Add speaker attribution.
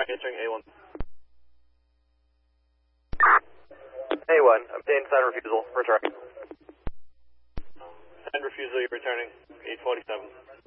Speaker 1: try answering A1.
Speaker 2: A1, obtain sign refusal, return.
Speaker 1: Sign refusal, you're returning 847.